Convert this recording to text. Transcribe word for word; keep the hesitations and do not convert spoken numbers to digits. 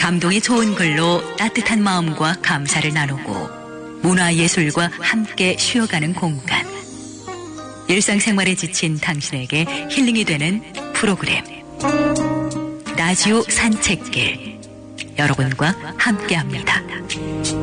감동이 좋은 글로 따뜻한 마음과 감사를 나누고 문화예술과 함께 쉬어가는 공간. 일상생활에 지친 당신에게 힐링이 되는 프로그램. 라지오 산책길. 여러분과 함께합니다.